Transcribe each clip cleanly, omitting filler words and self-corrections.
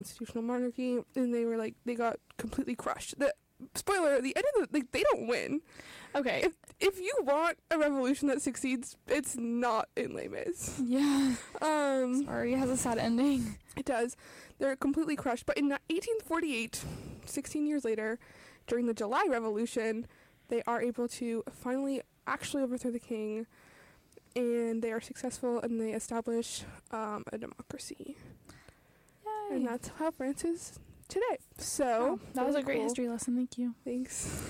constitutional monarchy, and they got completely crushed. The spoiler, at the end of they don't win. Okay. If you want a revolution that succeeds, it's not in Les Mis. Yeah. Sorry, it has a sad ending. It does. They're completely crushed. But in 1848, 16 years later, during the July Revolution, they are able to finally actually overthrow the king, and they are successful, and they establish a democracy. Yay. And that's how France is today. So that was a great history lesson. Thank you. Thanks.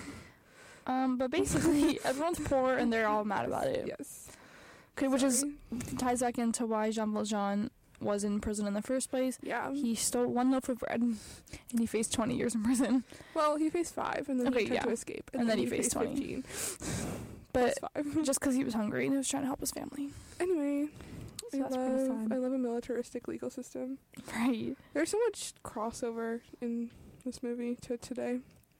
But basically, everyone's poor, and they're all mad about it. Yes. Okay, which ties back into why Jean Valjean was in prison in the first place. Yeah. He stole 1 loaf of bread, and he faced 20 years in prison. Well, he faced 5, and then he tried to escape. And then he faced 20. 15. But just because he was hungry and he was trying to help his family. Anyway, So that's pretty fun. I love a militaristic legal system. Right. There's so much crossover in this movie to today.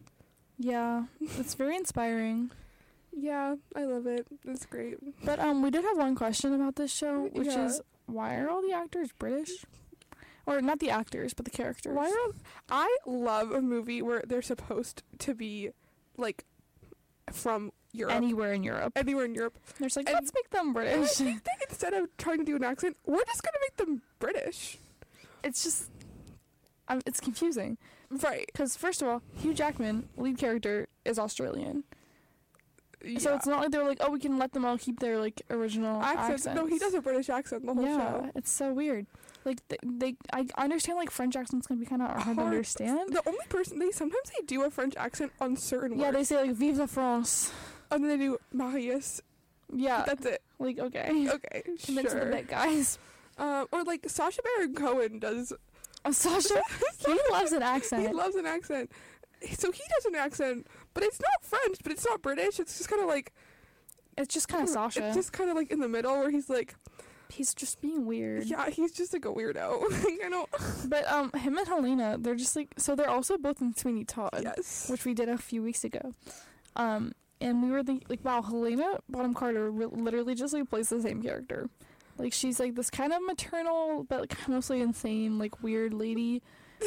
Yeah, it's very inspiring. Yeah, I love it. It's great. But we did have one question about this show, which is, why are all the actors British? Or not the actors, but the characters. I love a movie where they're supposed to be, like, from Europe. Anywhere in Europe. They're like, let's make them British. I think that instead of trying to do an accent, we're just going to make them British. It's just... it's confusing. Right. Because, first of all, Hugh Jackman, lead character, is Australian. Yeah. So it's not like they're like, oh, we can let them all keep their, like, original accents. No, he does a British accent the whole show. Yeah, it's so weird. Like, I understand, like, French accent's gonna be kind of hard to understand. The only person, sometimes they do a French accent on certain words. Yeah, they say, like, Vive la France. And then they do Marius. Yeah. That's it. Like, okay. Okay, sure. Thanks for the bit, guys. Or, like, Sacha Baron Cohen does... Sacha, he loves an accent. He loves an accent. So he does an accent, but it's not French, but it's not British. It's just kind of like... It's just kind of Sacha. It's just kind of like in the middle where he's like... He's just being weird. Yeah, he's just like a weirdo. I know. But him and Helena, they're just like... So they're also both in Sweeney Todd. Yes. Which we did a few weeks ago. And we were like, wow, Helena Bonham Carter literally just like plays the same character. Like, she's like this kind of maternal, but like mostly insane, like weird lady.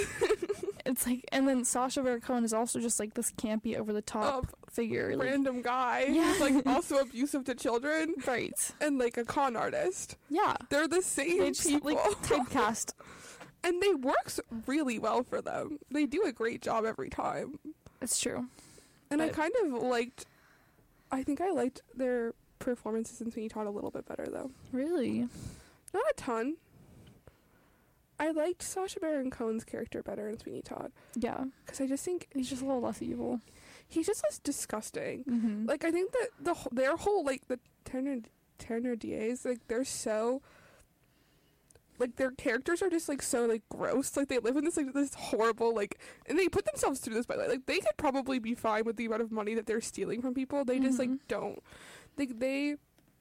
It's like, and then Sacha Baron Cohen is also just like this campy, over the top figure, random guy. Yeah. Who's like also abusive to children, right? And like a con artist. Yeah, they're the same people. Like, typecast, and they works really well for them. They do a great job every time. It's true, and I kind of liked. I think I liked their performances in Sweeney Todd a little bit better though. Really, not a ton. I liked Sacha Baron Cohen's character better in Sweeney Todd. Yeah. Because I just think... He's just a little less evil. He's just less disgusting. Mm-hmm. Like, I think that their whole, like, the Thénardiers, like, they're so... Like, their characters are just, like, so, like, gross. Like, they live in this, like, this horrible, like... And they put themselves through this, by the way. Like, they could probably be fine with the amount of money that they're stealing from people. They just, like, don't. Like, they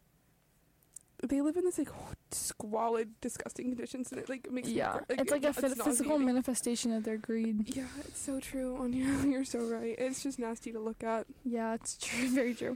live in this, like, squalid, disgusting conditions, and it, like, makes me... Yeah, it's like a physical manifestation of their greed. Yeah, it's so true, Anya. You're so right. It's just nasty to look at. Yeah, it's true. Very true.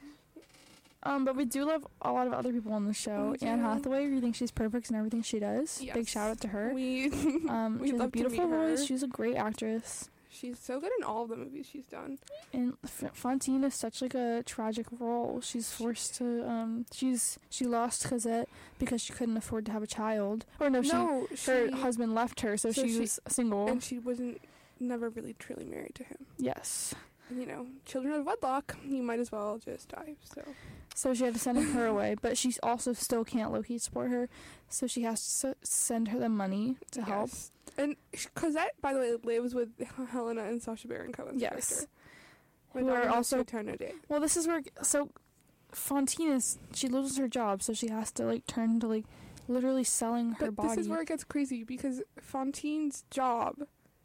But we do love a lot of other people on the show. Anne Hathaway, we think she's perfect in everything she does. Yes. Big shout out to her. We she has a beautiful voice. She's a great actress. She's so good in all of the movies she's done. And Fantine is such like a tragic role. She's forced to she lost Cosette because she couldn't afford to have a child. Or her husband left her, so she was single. And she wasn't never really truly married to him. Yes. And, you know, children of wedlock, you might as well just die. So she had to send her away, but she also still can't low-key support her, so she has to send her the money to help. And Cosette, by the way, lives with Helena and Sacha Baron Cohen's character. Who are also eternity. Well, this is where... So, Fantine she loses her job, so she has to, like, turn to, like, literally selling her body. This is where it gets crazy, because Fantine's job...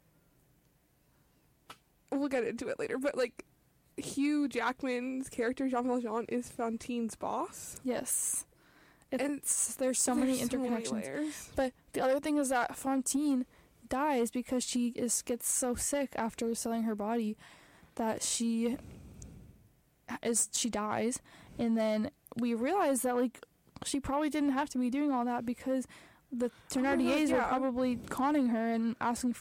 We'll get into it later, but, like, Hugh Jackman's character, Jean Valjean, is Fantine's boss. Yes. There's so many interconnections. So many layers. But the other thing is that Fantine dies because she gets so sick after selling her body that she dies, and then we realize that, like, she probably didn't have to be doing all that because the Oh my God, Thenardiers were yeah. probably conning her and asking